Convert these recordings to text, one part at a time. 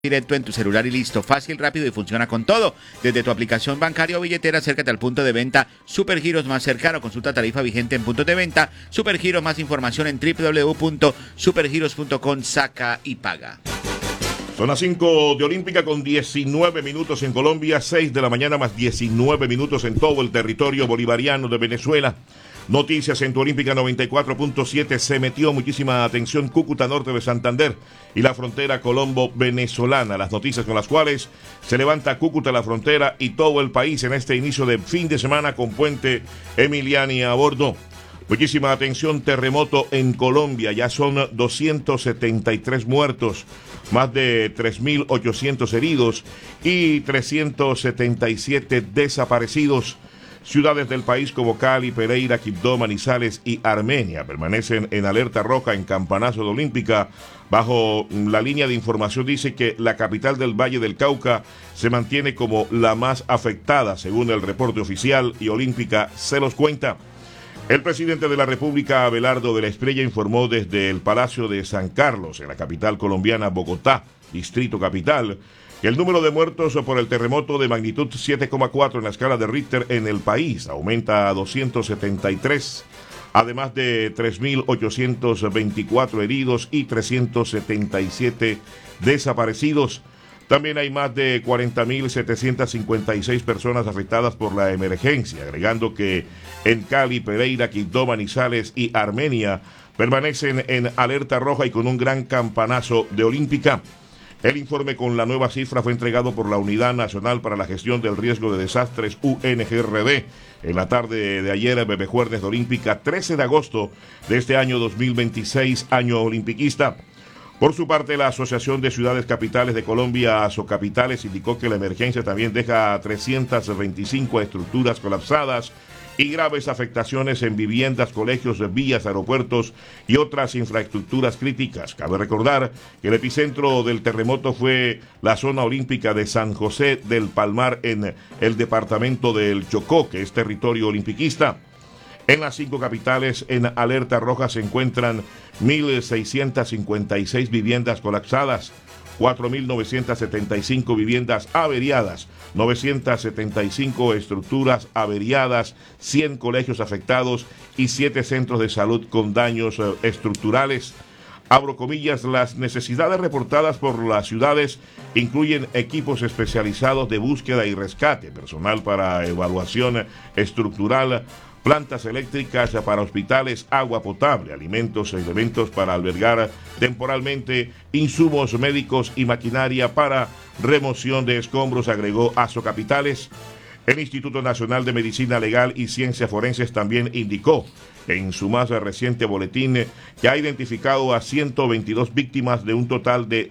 directo en tu celular y listo, fácil, rápido y funciona con todo. Desde tu aplicación bancaria o billetera, acércate al punto de venta Supergiros más cercano, consulta tarifa vigente en puntos de venta. Supergiros, más información en www.supergiros.com, saca y paga. Son las 5 de Olímpica con 19 minutos en Colombia, 6 de la mañana más 19 minutos en todo el territorio bolivariano de Venezuela. Noticias en tu Olímpica 94.7. Se metió muchísima atención Cúcuta Norte de Santander y la frontera colombo-venezolana. Las noticias con las cuales se levanta Cúcuta, la frontera y todo el país en este inicio de fin de semana con puente Emiliani a bordo. Muchísima atención, terremoto en Colombia. Ya son 273 muertos, más de 3.800 heridos y 377 desaparecidos. Ciudades del país como Cali, Pereira, Quibdó, Manizales y Armenia permanecen en alerta roja en campanazo de Olímpica. Bajo la línea de información dice que la capital del Valle del Cauca se mantiene como la más afectada según el reporte oficial y Olímpica se los cuenta. El presidente de la República, Abelardo de la Espriella, informó desde el Palacio de San Carlos, en la capital colombiana, Bogotá, Distrito Capital, que el número de muertos por el terremoto de magnitud 7,4 en la escala de Richter en el país aumenta a 273, además de 3.824 heridos y 377 desaparecidos. También hay más de 40.756 personas afectadas por la emergencia, agregando que en Cali, Pereira, Quibdó, Manizales y Armenia permanecen en alerta roja y con un gran campanazo de Olímpica. El informe con la nueva cifra fue entregado por la Unidad Nacional para la Gestión del Riesgo de Desastres, UNGRD, en la tarde de ayer, Bebejuernes de Olímpica, 13 de agosto de este año 2026, año olimpiquista. Por su parte, la Asociación de Ciudades Capitales de Colombia, Asocapitales, indicó que la emergencia también deja 325 estructuras colapsadas y graves afectaciones en viviendas, colegios, vías, aeropuertos y otras infraestructuras críticas. Cabe recordar que el epicentro del terremoto fue la zona olímpica de San José del Palmar en el departamento del Chocó, que es territorio olimpiquista. En las 5 capitales en alerta roja se encuentran 1.656 viviendas colapsadas, 4.975 viviendas averiadas, 975 estructuras averiadas, 100 colegios afectados y 7 centros de salud con daños estructurales. Abro comillas, las necesidades reportadas por las ciudades incluyen equipos especializados de búsqueda y rescate, personal para evaluación estructural, plantas eléctricas para hospitales, agua potable, alimentos e elementos para albergar temporalmente, insumos médicos y maquinaria para remoción de escombros, agregó Asocapitales. El Instituto Nacional de Medicina Legal y Ciencias Forenses también indicó en su más reciente boletín que ha identificado a 122 víctimas de un total de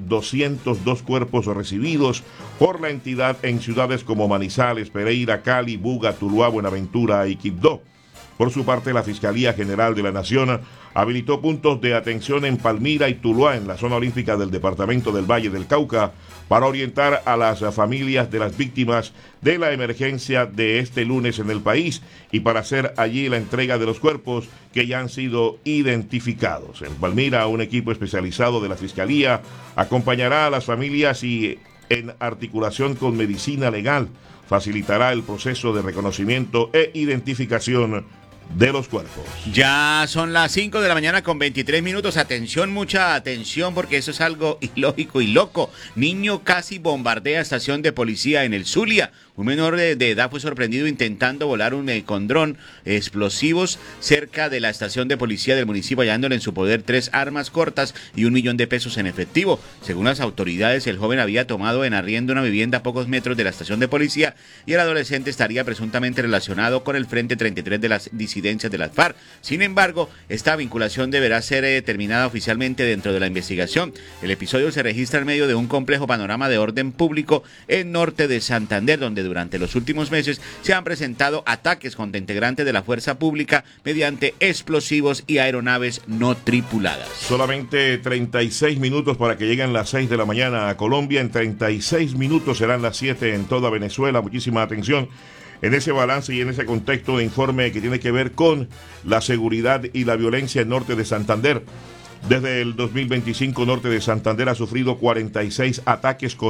202 cuerpos recibidos por la entidad en ciudades como Manizales, Pereira, Cali, Buga, Tuluá, Buenaventura y Quibdó. Por su parte, la Fiscalía General de la Nación habilitó puntos de atención en Palmira y Tuluá, en la zona olímpica del departamento del Valle del Cauca, para orientar a las familias de las víctimas de la emergencia de este lunes en el país y para hacer allí la entrega de los cuerpos que ya han sido identificados. En Palmira, un equipo especializado de la Fiscalía acompañará a las familias y, en articulación con Medicina Legal, facilitará el proceso de reconocimiento e identificación de los cuerpos. Ya son las 5 de la mañana con 23 minutos. Atención, mucha atención, porque eso es algo ilógico y loco. Niño casi bombardea estación de policía en el Zulia. Un menor de edad fue sorprendido intentando volar con dron explosivos cerca de la estación de policía del municipio, hallándole en su poder 3 armas cortas y $1.000.000 en efectivo. Según las autoridades, el joven había tomado en arriendo una vivienda a pocos metros de la estación de policía y el adolescente estaría presuntamente relacionado con el Frente 33 de las disidencias de las FARC. Sin embargo, esta vinculación deberá ser determinada oficialmente dentro de la investigación. El episodio se registra en medio de un complejo panorama de orden público en norte de Santander, donde durante los últimos meses se han presentado ataques contra integrantes de la fuerza pública mediante explosivos y aeronaves no tripuladas. Solamente 36 minutos para que lleguen las 6 de la mañana a Colombia. En 36 minutos serán las 7 en toda Venezuela. Muchísima atención en ese balance y en ese contexto de informe que tiene que ver con la seguridad y la violencia en norte de Santander. Desde el 2025, norte de Santander ha sufrido 46 ataques